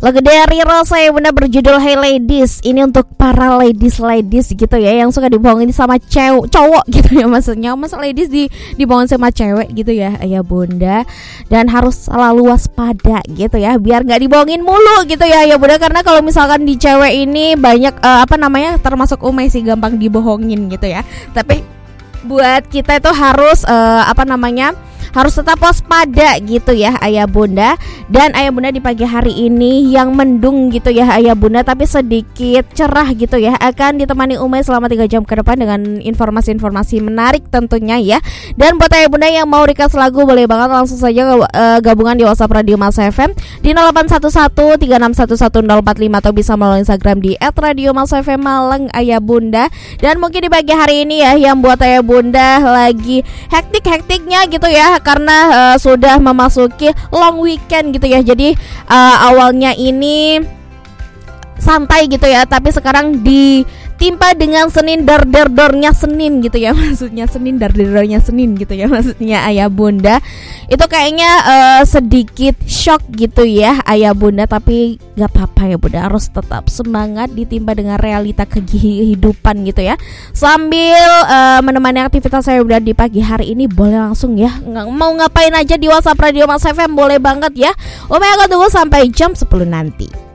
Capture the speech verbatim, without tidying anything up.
Lagu dari Rosa ya bunda berjudul Hey Ladies. Ini untuk para ladies-ladies gitu ya, yang suka dibohongin sama cewek, cowok gitu ya maksudnya. Masa ladies di dibohongin sama cewek gitu ya ayah bunda. Dan harus selalu waspada gitu ya, biar gak dibohongin mulu gitu ya ayah bunda. Karena kalau misalkan di cewek ini banyak uh, apa namanya, termasuk Umay sih gampang dibohongin gitu ya. Tapi buat kita itu harus uh, apa namanya, harus tetap waspada gitu ya ayah bunda. Dan ayah bunda di pagi hari ini yang mendung gitu ya ayah bunda, tapi sedikit cerah gitu ya, akan ditemani Umay selama tiga jam ke depan dengan informasi-informasi menarik tentunya ya. Dan buat ayah bunda yang mau request lagu, boleh banget langsung saja uh, gabungan di WhatsApp Radio Mas F M di nol delapan satu satu tiga enam satu satu nol empat lima, atau bisa melalui Instagram di et radio mas f m malang ayah bunda. Dan mungkin di pagi hari ini ya, yang buat ayah bunda lagi hektik-hektiknya gitu ya, karena uh, sudah memasuki long weekend gitu ya. Jadi uh, awalnya ini santai gitu ya, tapi sekarang ditimpa dengan Senin dar-dar-dornya Senin gitu ya. Maksudnya Senin dar-dar-dornya Senin gitu ya. Maksudnya ayah bunda itu kayaknya uh, sedikit shock gitu ya ayah bunda. Tapi gak apa-apa ya bunda, harus tetap semangat ditimpa dengan realita kehidupan gitu ya. Sambil uh, menemani aktivitas saya bunda di pagi hari ini, boleh langsung ya, nggak mau ngapain aja di WhatsApp Radio Mas F M boleh banget ya. Umi akan tunggu sampai jam sepuluh nanti.